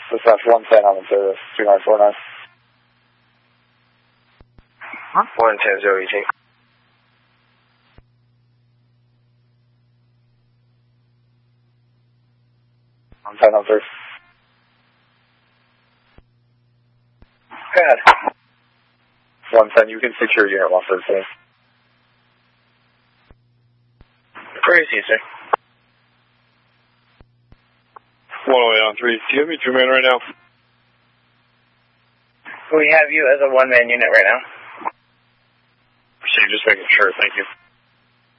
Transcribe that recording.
Dispatch 110, I'm in service, 2949. 110-018. I'm 10 on 3. Go ahead. 110, you can secure unit 113. Crazy, sir. 108 on 3. Do you have me 2-man right now? We have you as a 1-man unit right now. Just making sure, thank you.